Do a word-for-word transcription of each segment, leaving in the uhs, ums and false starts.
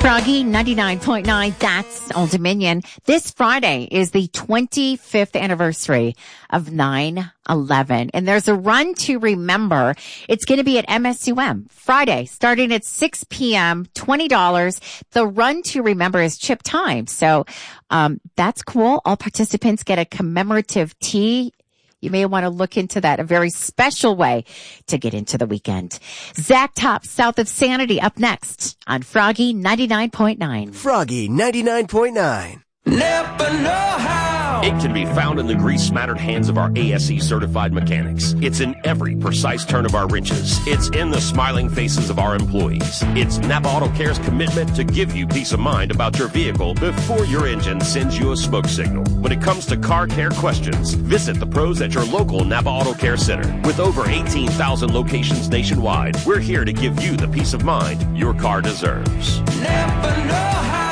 Froggy ninety-nine point nine, that's Old Dominion. This Friday is the twenty-fifth anniversary of nine eleven. And there's a run to remember. It's going to be at M S U M Friday, starting at six p.m., twenty dollars. The run to remember is chip time. So um that's cool. All participants get a commemorative tee. You may want to look into that, a very special way to get into the weekend. Zach Top, South of Sanity, up next on Froggy ninety-nine point nine. Froggy ninety-nine point nine. Never know how. It can be found in the grease-mattered hands of our A S E certified mechanics. It's in every precise turn of our wrenches. It's in the smiling faces of our employees. It's Napa Auto Care's commitment to give you peace of mind about your vehicle before your engine sends you a smoke signal. When it comes to car care questions, visit the pros at your local Napa Auto Care Center. With over eighteen thousand locations nationwide, we're here to give you the peace of mind your car deserves. Never know how.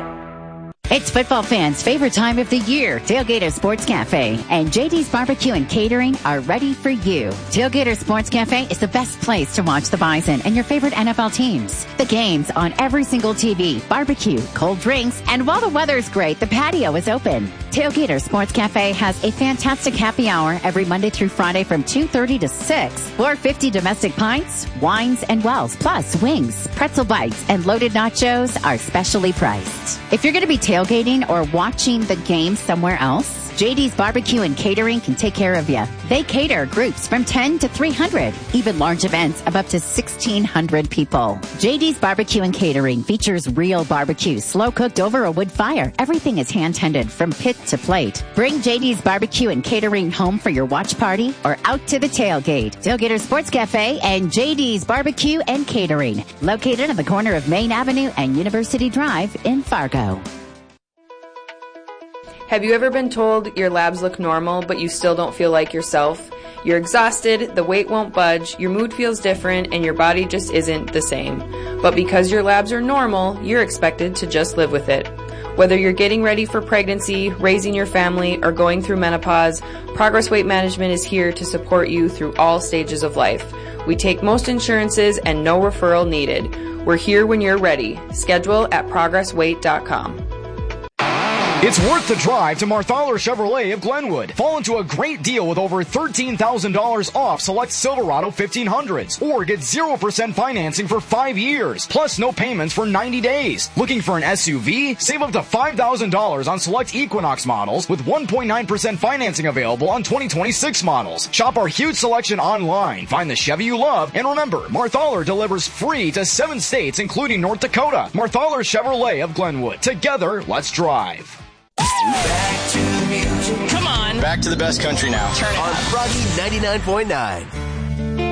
It's football fans' favorite time of the year. Tailgater Sports Cafe and J D's Barbecue and Catering are ready for you. Tailgater Sports Cafe is the best place to watch the Bison and your favorite N F L teams. The games on every single T V, barbecue, cold drinks, and while the weather's great, the patio is open. Tailgater Sports Cafe has a fantastic happy hour every Monday through Friday from two thirty to six. four fifty domestic pints, wines, and wells, plus wings, pretzel bites, and loaded nachos are specially priced. If you're going to be tailgating or watching the game somewhere else, J D's Barbecue and Catering can take care of you. They cater groups from ten to three hundred, even large events of up to sixteen hundred people. J D's Barbecue and Catering features real barbecue, slow cooked over a wood fire. Everything is hand tended from pit to plate. Bring J D's Barbecue and Catering home for your watch party or out to the tailgate. Tailgater Sports Cafe and J D's Barbecue and Catering, located on the corner of Main Avenue and University Drive in Fargo. Have you ever been told your labs look normal, but you still don't feel like yourself? You're exhausted, the weight won't budge, your mood feels different, and your body just isn't the same. But because your labs are normal, you're expected to just live with it. Whether you're getting ready for pregnancy, raising your family, or going through menopause, Progress Weight Management is here to support you through all stages of life. We take most insurances and no referral needed. We're here when you're ready. Schedule at progress weight dot com. It's worth the drive to Marthaler Chevrolet of Glenwood. Fall into a great deal with over thirteen thousand dollars off select Silverado fifteen hundreds. Or get zero percent financing for five years, plus no payments for ninety days. Looking for an S U V? Save up to five thousand dollars on select Equinox models with one point nine percent financing available on twenty twenty-six models. Shop our huge selection online. Find the Chevy you love. And remember, Marthaler delivers free to seven states, including North Dakota. Marthaler Chevrolet of Glenwood. Together, let's drive. Back to the music. Come on. Back to the best country now. Turn it on up. Froggy ninety-nine point nine.